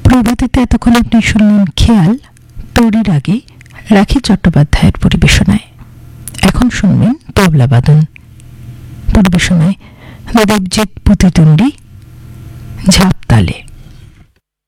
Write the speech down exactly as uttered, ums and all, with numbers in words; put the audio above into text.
প্রভাতিতে এতক্ষণ আপনি শুনলেন খেয়াল, তৈরির আগে রাখি চট্টোপাধ্যায়ের পরিবেশনায়। এখন শুনবেন তবলাবাদন, পরিবেশনায় দেবজিৎ প্রতিদ্বন্দ্বী, ঝাঁপ